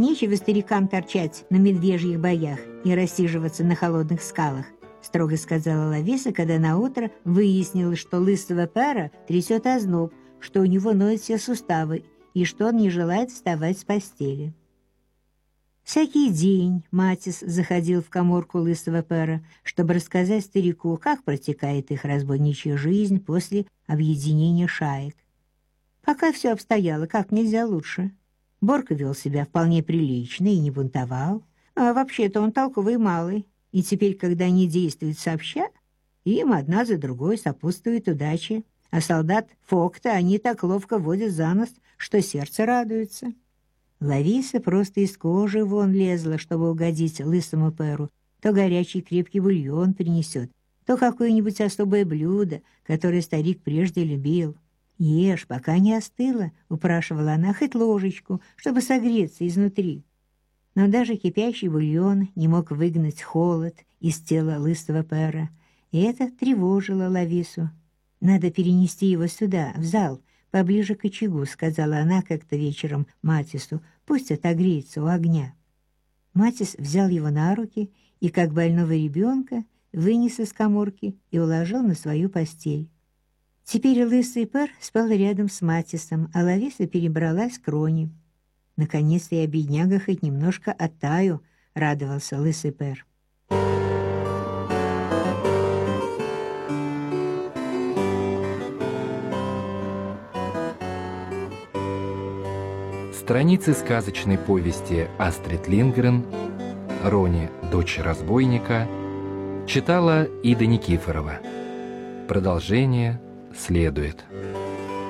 Нечего старикам торчать на медвежьих боях и рассиживаться на холодных скалах, строго сказала Лависа, когда наутро выяснилось, что лысого Пера трясет озноб, что у него ноют все суставы и что он не желает вставать с постели. Всякий день Матис заходил в каморку лысого Пера, чтобы рассказать старику, как протекает их разбойничья жизнь после объединения шаек. Пока все обстояло как нельзя лучше. Борка вел себя вполне прилично и не бунтовал, а вообще-то он толковый малый, и теперь, когда они действуют сообща, им одна за другой сопутствует удача, а солдат Фокта они так ловко водят за нос, что сердце радуется. Лависа просто из кожи вон лезла, чтобы угодить лысому Перу. То горячий крепкий бульон принесет, то какое-нибудь особое блюдо, которое старик прежде любил. «Ешь, пока не остыло», — упрашивала она, — «хоть ложечку, чтобы согреться изнутри». Но даже кипящий бульон не мог выгнать холод из тела лысого Пера, и это тревожило Лавису. «Надо перенести его сюда, в зал, поближе к очагу», — сказала она как-то вечером Матису, — «пусть отогреется у огня». Матис взял его на руки и, как больного ребенка, вынес из каморки и уложил на свою постель. Теперь лысый Пер спал рядом с Матисом, а Лависа перебралась к Роне. «Наконец-то я, бедняга, хоть немножко оттаю», — радовался лысый Пер. Страницы сказочной повести Астрид Линдгрен «Рони, дочь разбойника» читала Ида Никифорова. Продолжение следует.